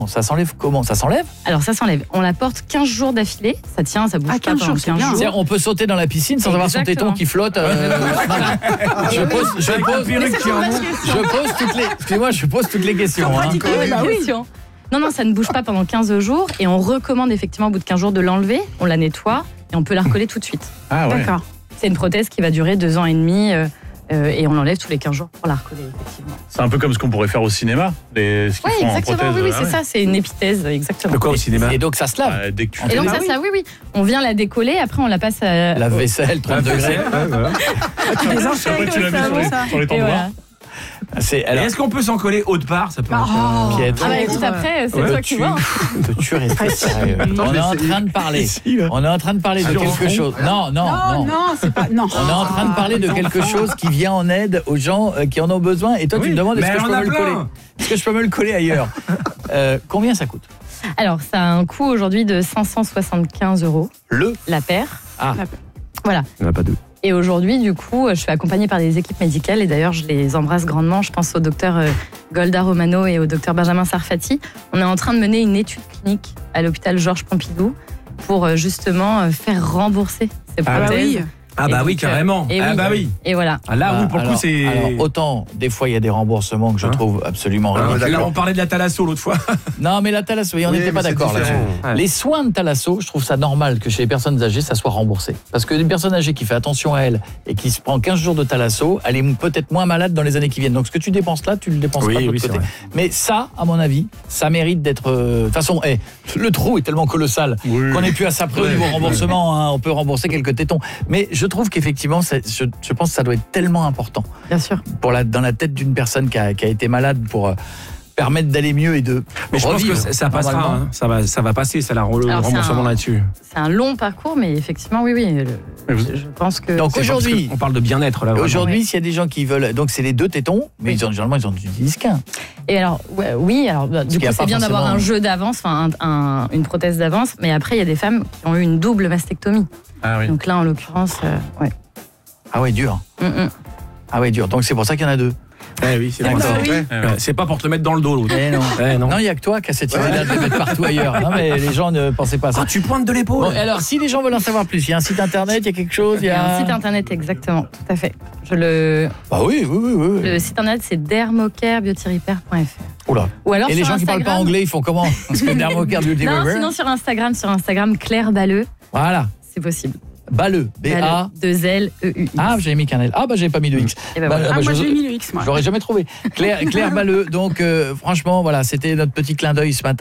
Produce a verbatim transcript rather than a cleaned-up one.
Ça s'enlève comment? Ça s'enlève? Alors ça s'enlève. On la porte quinze jours d'affilée. Ça tient, ça bouge Ah, pas quinze pendant jours, c'est quinze bien. jours. C'est-à-dire, on peut sauter dans la piscine sans avoir son Exactement. téton qui flotte. euh, je pose, je pose, je pose toutes les, excusez-moi, je pose toutes les questions. Sans hein. pratiquer, bah oui. Non, non, ça ne bouge pas pendant quinze jours et on recommande effectivement au bout de quinze jours de l'enlever. On la nettoie et on peut la recoller tout de suite. Ah ouais. D'accord. C'est une prothèse qui va durer deux ans et demi euh, euh, et on l'enlève tous les quinze jours pour la recoller effectivement. C'est un peu comme ce qu'on pourrait faire au cinéma, les, ce qu'ils Oui, font en exactement. prothèse. Oui, oui, ah c'est ouais. ça. C'est une épithèse, exactement. De quoi au cinéma? Et donc ça se lave. Bah, dès que tu Et donc Ah ça, oui. ça, oui, oui. On vient la décoller. Après, on la passe à La vaisselle, trente degrés. Tu les Après, enchaînes tu l'as comme mis ça, sur les, ça. sur les Et temps noirs. voilà. C'est Et alors est-ce qu'on peut s'en coller haut de part? Ça peut être, Oh. Piètre. Ah bah écoute, après, c'est Ouais, toi qui tu- vois. que tu restes sérieux. On est en train de parler. On est en train de parler de quelque chose. Non, non, Non, non. non, c'est pas. Non. On est en train de parler de quelque chose qui vient en aide aux gens euh, qui en ont besoin. Et toi, tu Oui, me demandes est-ce mais que je on peux a me le plein. coller? Est-ce que je peux me le coller ailleurs? Euh, Combien ça coûte? Alors, ça a un coût aujourd'hui de cinq cent soixante-quinze euros Le la paire. Ah. Voilà. Il n'y en a pas deux. Et aujourd'hui, du coup, je suis accompagnée par des équipes médicales et d'ailleurs, je les embrasse grandement. Je pense au docteur euh, Golda Romano et au docteur Benjamin Sarfati. On est en train de mener une étude clinique à l'hôpital Georges Pompidou pour euh, justement euh, faire rembourser ces Ah Ah bah prothèses. oui. Ah bah Et oui, donc, euh, carrément. et Ah oui. bah oui. Et voilà. Ah là, oui, pour le alors, coup, c'est... alors, autant, des fois, il y a des remboursements que je Hein trouve absolument Ah, ridicules. là, on parlait de la thalasso l'autre fois. Non, mais la thalasso, oui, on Oui, n'était pas mais c'est d'accord là-dessus. différent. Ouais. Les soins de thalasso, je trouve ça normal que chez les personnes âgées, ça soit remboursé. Parce qu'une personne âgée qui fait attention à elle et qui se prend quinze jours de thalasso, elle est peut-être moins malade dans les années qui viennent. Donc ce que tu dépenses là, tu le dépenses Oui, pas de l'autre oui, c'est côté. vrai. Mais ça, à mon avis, ça mérite d'être... euh, De toute façon, hey, le trou est tellement colossal Oui. qu'on n'est plus à ça près au Ouais. niveau remboursement. Hein, on peut rembourser quelques tétons. Mais je trouve qu'effectivement, c'est- je, je pense que ça doit être tellement important Bien sûr. pour la, dans la tête d'une personne qui a, qui a été malade pour euh, permettre d'aller mieux et de Mais je pense que revivre, ça, ça passera. normalement. hein. Ça, va, ça va passer, ça, la, le Alors, c'est remboursement un- là-dessus. C'est un long parcours, mais effectivement, oui, oui. le- Mais vous- je, je pense que. Donc, C'est aujourd'hui- parce qu'on parle de bien-être là. Et vraiment. aujourd'hui, s'il y a des gens qui veulent, donc c'est les deux tétons, mais Oui. ils ont généralement ils en utilisent qu'un. Et alors, ouais, oui, alors bah, du qu'il y coup, a c'est pas bien d'avoir forcément- un jeu d'avance, enfin un- un- une prothèse d'avance, mais après, il y a des femmes qui ont eu une double mastectomie. Ah oui. Donc là, en l'occurrence, euh, ouais. Ah ouais, dur. Mm, mm. Ah ouais, dur. Donc c'est pour ça qu'il y en a deux. Eh oui, c'est D'accord. d'accord. oui. Ouais. Ouais, c'est pas pour te le mettre dans le dos l'autre. Eh non. Eh non. Non, il y a que toi qui as cette idée-là de les mettre partout ailleurs. Non, mais les gens ne pensaient pas à ça. Ah, tu pointes de l'épaule. Bon, alors, si les gens veulent en savoir plus, il y a un site internet, il y a quelque chose, il Il y y a a... un site internet, exactement, tout à fait. Je le, Bah oui, oui, oui, oui. le site internet, c'est dermocare beauty repair point f r. Oula. Ou alors Et les sur gens qui parlent pas Instagram- anglais, ils font comment? Parce que Dermocare Beauty Non, Repair. sinon sur Instagram, sur Instagram, Claire Balleux, Voilà. c'est possible. Balleux. B A. deux L E U X. Ah, j'avais mis qu'un L. Ah, bah j'avais pas mis de X. Et ben Bah, voilà. bah, Ah, moi je- j'ai mis le X, moi. Je l'aurais jamais trouvé. Claire, Claire Balleux. Donc, euh, franchement, voilà, c'était notre petit clin d'œil ce matin.